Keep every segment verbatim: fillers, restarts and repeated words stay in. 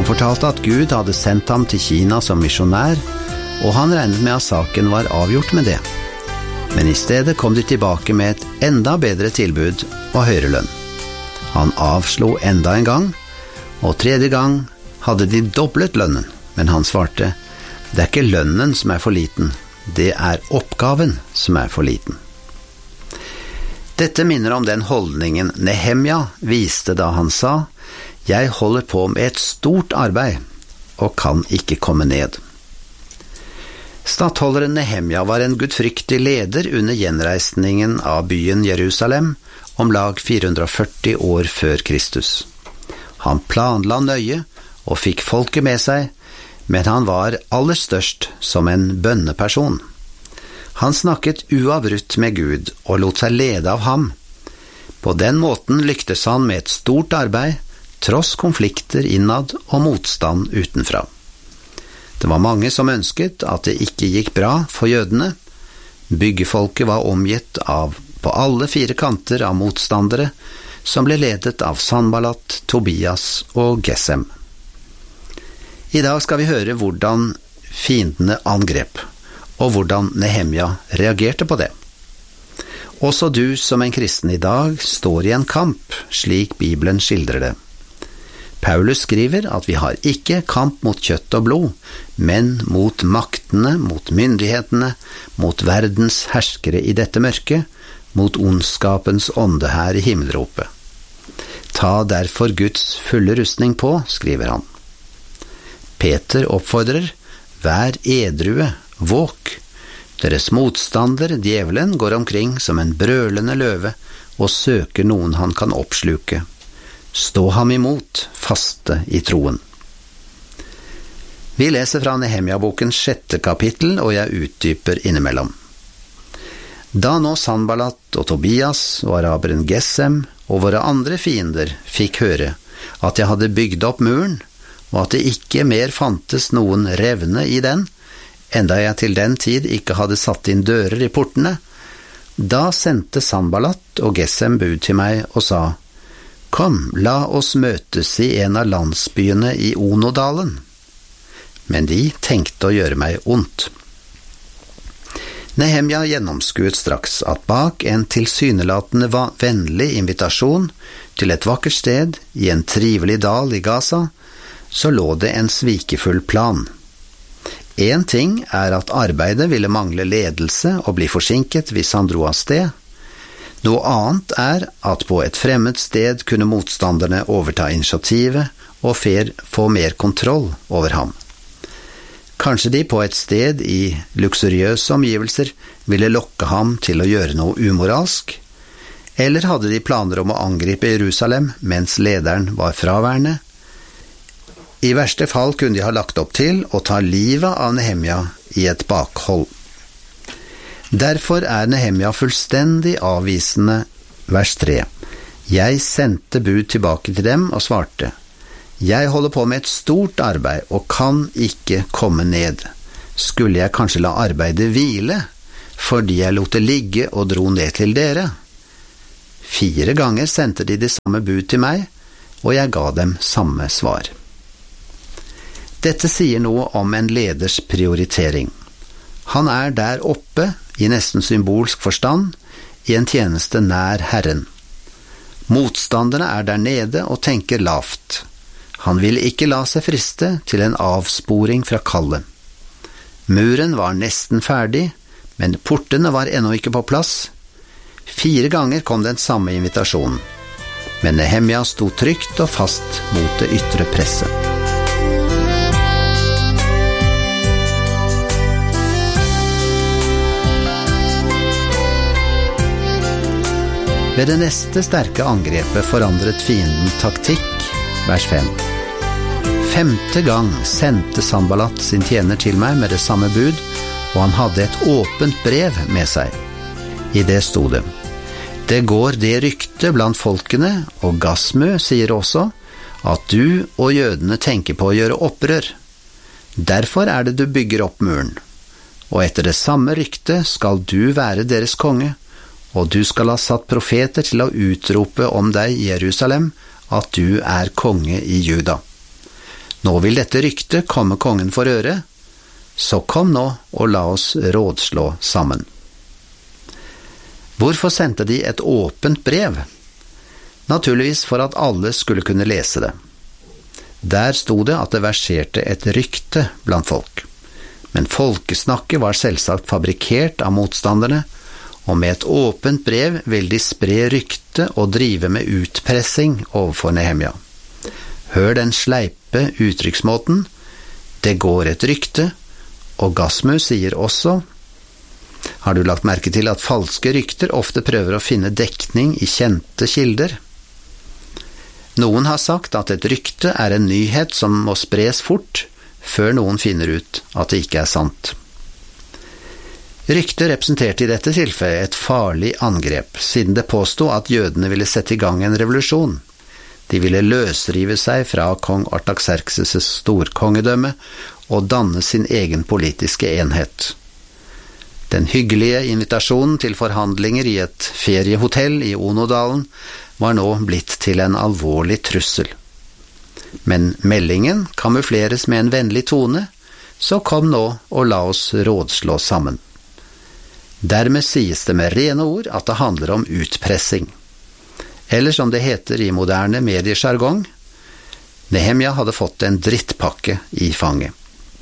fortalte at Gud hadde sendt ham til Kina som misjonær, og han regnet med at saken var avgjort med det. Men i stedet kom de tilbake med et enda bedre tilbud og høyere lønn. Han avslo enda en gang, og tredje gang hadde de doblet lønnen, men han svarte, det er ikke lønnen som er for liten, det er oppgaven som er for liten. Dette minner om den holdningen Nehemja viste da han sa, jeg holder på med et stort arbeid og kan ikke komme ned. Stattholderen Nehemja var en gudfryktig leder under gjenreisningen av byen Jerusalem om lag fire hundre og førti år før Kristus. Han planla nøye og fikk folket med seg, men han var aller størst som en bønneperson. Han snakket uavbrutt med Gud og lot seg lede av ham. På den måten lyktes han med et stort arbeid, tross konflikter innad og motstand utenfra. Det var mange som ønsket at det ikke gikk bra for jødene. Byggefolket var omgitt av på alle fire kanter av motstandere, som ble ledet av Sanballat, Tobias og Gesem. I dag skal vi høre hvordan fiendene angrep, og hvordan Nehemja reagerte på det. Også du som en kristen i dag står i en kamp, slik Bibelen skildrer det. Paulus skriver at vi har ikke kamp mot kjøtt og blod, men mot maktene, mot myndighetene, mot verdens herskere i dette mørket, mot ondskapens ånde her i himmelropet. Ta derfor Guds fulle rustning på, skriver han. Peter oppfordrer, vær edrue, våk. Deres motstander, djevelen, går omkring som en brølende løve og søker noen han kan oppsluke. Stå ham imot, faste i troen. Vi leser fra Nehemja-bokens sjette kapittel, og jeg utdyper innimellom. Da nå Sanballat og Tobias og araberen Gesem og våre andre fiender fikk høre at jeg hadde bygd opp muren, og at det ikke mer fantes noen revne i den, enda jeg til den tid ikke hadde satt inn dører i portene, da sendte Sanballat og Gesem bud til meg og sa, «Kom, la oss møtes i en av landsbyene i Onodalen.» Men de tenkte å gjøre meg ondt. Nehemja gjennomskuet straks at bak en tilsynelatende vennlig invitasjon til et vakkert sted i en trivelig dal i Gaza, så lå det en svikefull plan. En ting er at arbeidet ville mangle ledelse og bli forsinket hvis han dro av sted. Noe annet er at på et fremmed sted kunne motstanderne overta initiativet og fer, få mer kontroll over ham. Kanskje de på et sted i luksuriøse omgivelser ville lokke ham til å gjøre noe umoralsk, eller hadde de planer om å angripe Jerusalem mens lederen var fraværende. I verste fall kunne de ha lagt opp til å ta livet av Nehemja i et bakhold. Derfor er Nehemja fullstendig avvisende, vers tre. Jeg sendte bud tilbake til dem og svarte, jeg holder på med et stort arbeid og kan ikke komme ned. Skulle jeg kanskje la arbeidet hvile, fordi jeg lot det ligge og dro ned til dere? Fire ganger sendte de det samme bud til meg, og jeg ga dem samme svar. Dette sier noe om en leders prioritering. Han er der oppe, i nesten symbolsk forstand, i en tjeneste nær Herren. Motstanderne er der nede og tenker lavt. Han vil ikke la seg friste til en avsporing fra kallet. Muren var nesten ferdig, men portene var ennå ikke på plass. Fire ganger kom den samme invitasjonen, men Nehemja sto trygt og fast mot det ytre presset. Ved det neste sterke angrepet forandret fienden taktikk, vers fem. Femte gang sendte Sanballat sin tjener til meg med det samme bud, og han hadde et åpent brev med seg. I det stod det, det går det rykte blant folkene, og Gasmu sier også, at du og jødene tenker på å gjøre opprør. Derfor er det du bygger opp muren. Og etter det samme rykte skal du være deres konge, og du skal ha satt profeter til å utrope om deg i Jerusalem, at du er konge i Juda. Nå vil dette ryktet komme kongen for øre, så kom nå og la oss rådslå sammen. Hvorfor sendte de et åpent brev? Naturligvis for at alle skulle kunne lese det. Der stod det at det verserte et rykte blant folk. Men folkesnakket var selvsagt fabrikkert av motstanderne, og med et åpent brev vil de spre rykte og drive med utpressing overfor Nehemja. Hør den sleipe uttrykksmåten, det går et rykte, og Gasmus sier også, har du lagt merke til at falske rykter ofte prøver å finne dekning i kjente kilder? Noen har sagt at et rykte er en nyhet som må spres fort, før noen finner ut at det ikke er sant. Ryktet representerte i dette tilfellet et farlig angrep, siden det påstod at jødene ville sette i gang en revolusjon. De ville løsrive seg fra kong Artaxerxes' storkongedømme og danne sin egen politiske enhet. Den hyggelige invitasjonen til forhandlinger i et feriehotell i Onodalen var nå blitt til en alvorlig trussel. Men meldingen kamufleres med en vennlig tone, så kom nå og la oss rådslå sammen. Dermed sies det med rene ord at det handler om utpressing. Eller som det heter i moderne mediejargong, Nehemja hadde fått en drittpakke i fanget.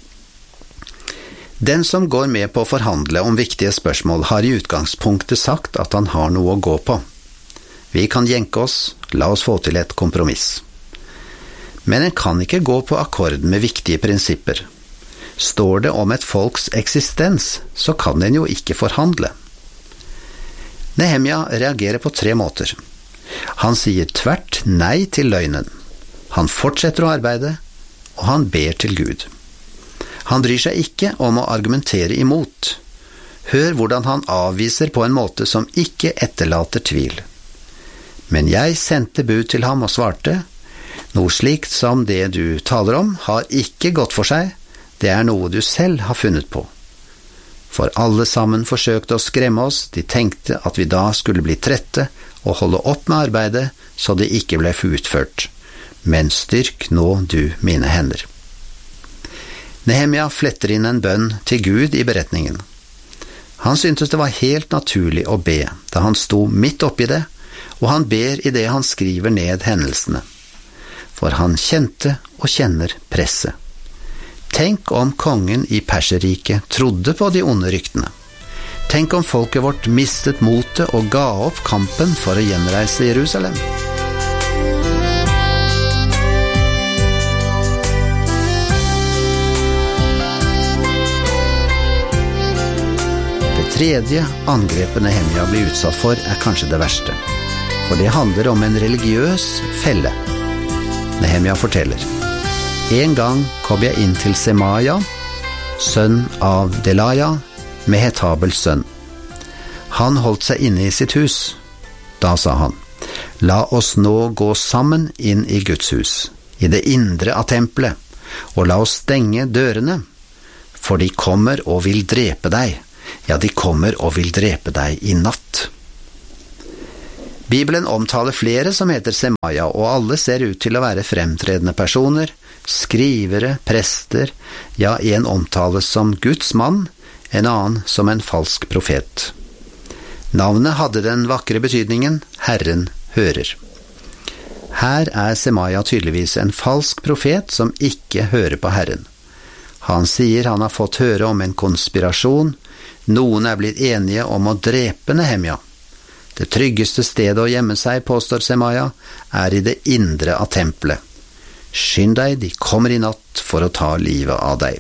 Den som går med på å forhandle om viktige spørsmål har i utgangspunktet sagt at han har noe å gå på. Vi kan jenke oss, la oss få til et kompromiss. Men en kan ikke gå på akkord med viktige prinsipper. Står det om et folks eksistens, så kan en jo ikke forhandle. Nehemja reagerer på tre måter. Han sier tvert nei til løgnen. Han fortsetter å arbeide, og han ber til Gud. Han bryr seg ikke om å argumentere imot. Hør hvordan han avviser på en måte som ikke etterlater tvil. Men jeg sendte bud til ham og svarte, noe slikt som det du taler om har ikke gått for seg, det er noe du selv har funnet på. For alle sammen forsøkte å skremme oss, de tenkte at vi da skulle bli trette og holde opp med arbeidet så det ikke ble utført. Men styrk nå du mine hender. Nehemja fletter inn en bønn til Gud i beretningen. Han syntes det var helt naturlig å be, da han sto midt oppi det, og han ber i det han skriver ned hendelsene. For han kjente og kjenner presset. Tenk om kongen i Perserriket trodde på de onde ryktene. Tenk om folket vårt mistet motet og ga opp kampen for å gjenreise Jerusalem. Tredje angrepet Nehemja blir utsatt for er kanskje det verste, for det handler om en religiøs felle. Nehemja forteller, en gang kom jeg inn til Semaja, sønn av Delaja, Mehetabels sønn. Han holdt seg inne i sitt hus. Da sa han, la oss nå gå sammen inn i Guds hus, i det indre av tempelet, og la oss stenge dørene, for de kommer og vil drepe deg. Ja, de kommer og vil drepe deg i natt. Bibelen omtaler flere som heter Semaja, og alle ser ut til å være fremtredende personer, skrivere, prester, ja, en omtales som Guds mann, en annen som en falsk profet. Navnet hadde den vakre betydningen Herren hører. Her er Semaja tydeligvis en falsk profet som ikke hører på Herren. Han sier han har fått høre om en konspirasjon. Noen er blitt enige om å drepe Nehemja. Det tryggeste stedet å gjemme seg, påstår Semaja, er i det indre av tempelet. Skynd deg, de kommer i natt for å ta livet av deg.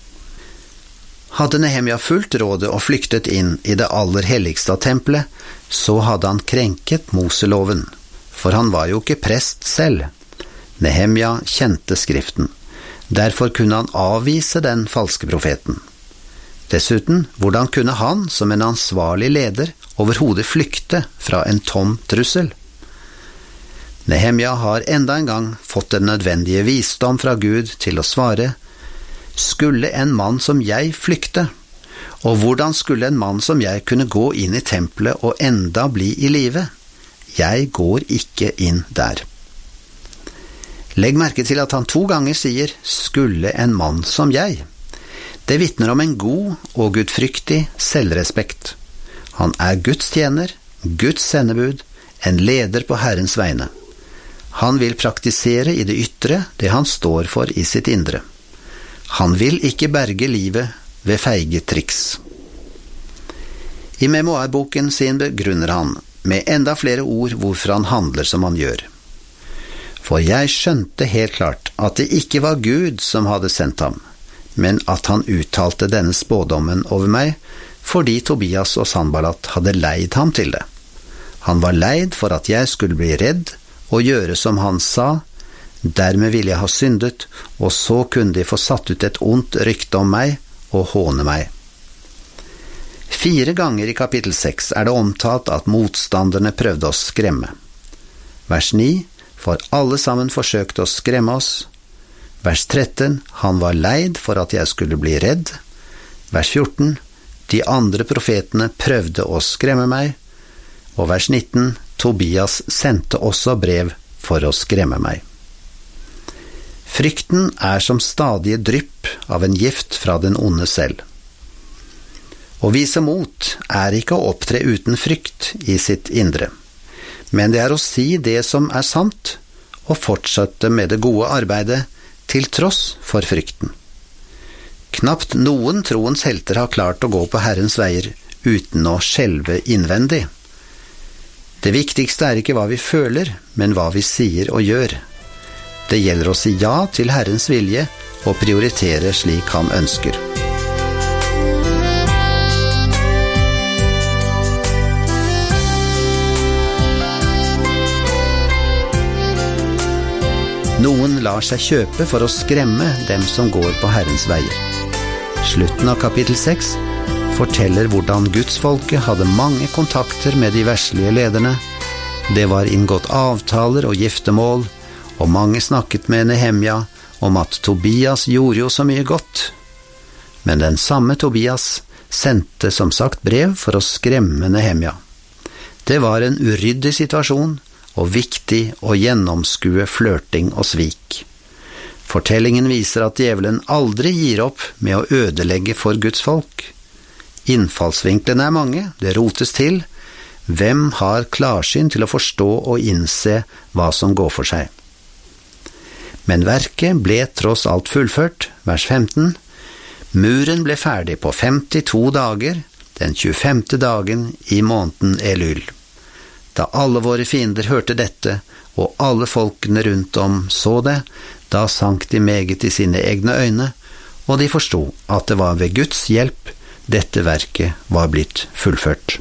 Hadde Nehemja fulgt rådet og flyktet inn i det aller helligste av tempelet, så hadde han krenket Moseloven, for han var jo ikke prest selv. Nehemja kjente skriften. Derfor kunne han avvise den falske profeten. Dessuten, hvordan kunne han, som en ansvarlig leder, overhodet flykte fra en tom trussel? Nehemja har enda en gang fått den nødvendige visdom fra Gud til å svare, skulle en mann som jeg flykte? Og hvordan skulle en mann som jeg kunne gå inn i tempelet og enda bli i live? Jeg går ikke inn der. Legg merke til at han to ganger sier «skulle en mann som jeg». Det vitner om en god og gudfryktig selvrespekt. Han er Guds tjener, Guds sendebud, en leder på Herrens vegne. Han vil praktisere i det ytre det han står for i sitt indre. Han vil ikke berge livet ved feige triks. I memoarboken sin begrunner han med enda flere ord hvorfor han handler som han gjør. For jeg skjønte helt klart at det ikke var Gud som hadde sendt ham, men at han uttalte denne spådommen over meg fordi Tobias og Sanballat hadde leid ham til det. Han var leid for at jeg skulle bli redd og gjøre som han sa, dermed ville jeg ha syndet, og så kunne de få satt ut et ondt rykte om meg og håne meg. Fire ganger i kapittel seks er det omtalt at motstanderne prøvde å skremme. Vers ni, for alle sammen forsøkte å skremme oss. Vers tretten, han var leid for at jeg skulle bli redd. Vers fjorten, de andre profetene prøvde å skremme meg. Og vers nitten, Tobias sendte også brev for å skremme meg. Frykten er som stadige drypp av en gift fra den onde selv. Å vise mot er ikke å opptre uten frykt i sitt indre, men det er å si det som er sant, og fortsette med det gode arbeidet til tross for frykten. Knapt noen troens helter har klart å gå på Herrens veier uten å skjelve innvendig. Det viktigste er ikke hva vi føler, men hva vi sier og gjør. Det gjelder å si ja til Herrens vilje og prioritere slik han ønsker. Noen lar seg kjøpe for å skremme dem som går på Herrens veier. Slutten av kapittel seks forteller hvordan gudsfolket hadde mange kontakter med de verslige lederne. Det var inngått avtaler og giftemål, og mange snakket med Nehemja om at Tobias gjorde jo så mye godt. Men den samme Tobias sendte som sagt brev for å skremme Nehemja. Det var en uryddig situasjon, og viktig å gjennomskue flørting og svik. Fortellingen viser at djevelen aldri gir opp med å ødelegge for Guds folk. Innfallsvinklene er mange, det rotes til. Hvem har klarsyn til å forstå og innse hva som går for seg? Men verket ble tross alt fullført, vers femten. Muren ble ferdig på femtito dager, den tjuefemte dagen i måneden Elul. Da alle våre fiender hørte dette, og alle folkene rundt om så det, da sank de meget i sine egne øyne, og de forstod at det var ved Guds hjelp dette verket var blitt fullført.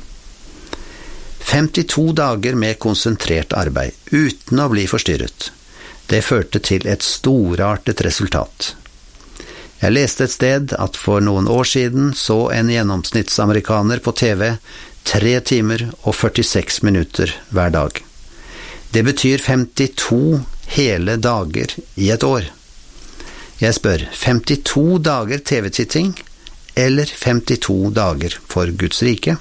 femtito dager med konsentrert arbeid, uten å bli forstyrret. Det førte til et storartet resultat. Jeg leste et sted at for noen år siden så en gjennomsnittsamerikaner på T V tre timer og førtiseks minutter hver dag. Det betyr femtito hele dager i et år. Jeg spør, femtito dager T V-titting eller femtito dager for Guds rike?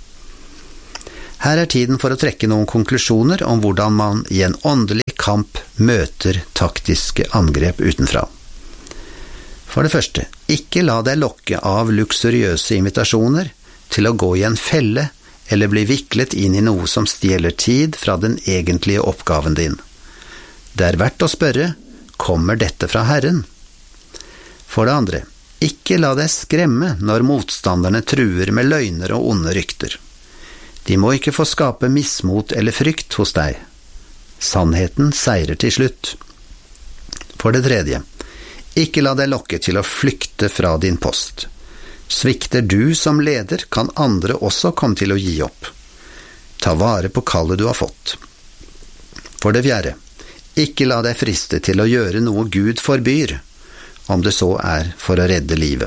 Her er tiden for å trekke noen konklusjoner om hvordan man i en åndelig kamp møter taktiske angrep utenfra. For det første, ikke la deg lokke av luksuriøse invitasjoner til å gå i en felle eller bli viklet inn i noe som stjeler tid fra den egentlige oppgaven din. Det er verdt å spørre, kommer dette fra Herren? For det andre, ikke la deg skremme når motstanderne truer med løgner og onde rykter. De må ikke få skape mismot eller frykt hos deg. Sannheten seirer til slutt. For det tredje, ikke la deg lokke til å flykte fra din post. Svikter du som leder, kan andre også komme til å gi opp. Ta vare på kallet du har fått. For det fjerde, ikke la deg friste til å gjøre noe Gud forbyr, om det så er for å redde livet.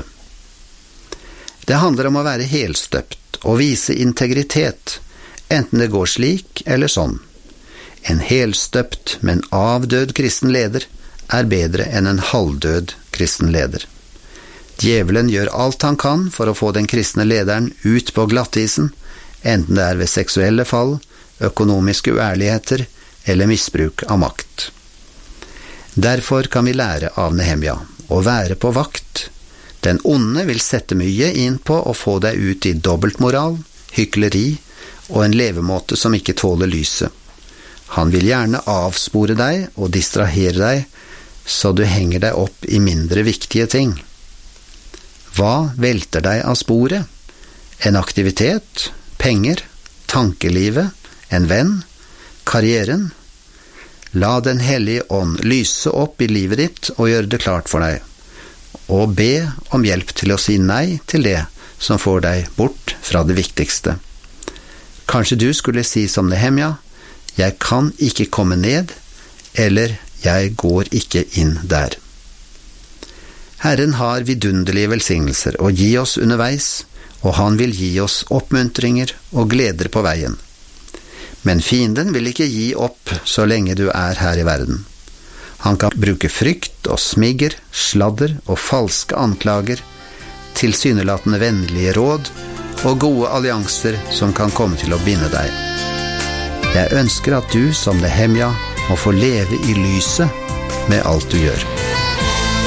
Det handler om å være helstøpt og vise integritet, enten det går slik eller sånn. En helstøpt, men avdød kristen leder er bedre enn en halvdød kristen leder. Djevelen gjør alt han kan for å få den kristne lederen ut på glattisen, enten det er ved seksuelle fall, økonomiske uærligheter eller misbruk av makt. Derfor kan vi lære av Nehemja å være på vakt. Den onde vil sette mye inn på å få deg ut i dobbeltmoral, hykleri og en levemåte som ikke tåler lyset. Han vil gjerne avspore deg og distrahere deg, så du henger deg opp i mindre viktige ting. Hva velter deg av sporet? En aktivitet, penger, tankelivet, en venn, karrieren? La Den hellige ånd lyse opp i livet ditt og gjøre det klart for deg, og be om hjelp til å si nei til det som får deg bort fra det viktigste. Kanskje du skulle si som Nehemja, jeg kan ikke komme ned, eller jeg går ikke inn der. Herren har vidunderlige velsignelser å gi oss underveis, og han vil gi oss oppmuntringer og gleder på veien. Men fienden vil ikke gi opp så lenge du er her i verden. Han kan bruke frykt og smigger, sladder og falske anklager, tilsynelatende vennlige råd og gode allianser som kan komme til å binde deg. Jeg ønsker at du som Nehemja må få leve i lyset med alt du gjør.